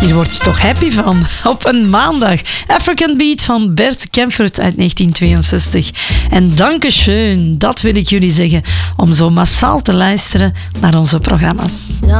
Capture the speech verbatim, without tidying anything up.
Hier word je toch happy van. Op een maandag. African Beat van Bert Kaempfert uit negentien tweeënzestig. En dankeschön, dat wil ik jullie zeggen, om zo massaal te luisteren naar onze programma's.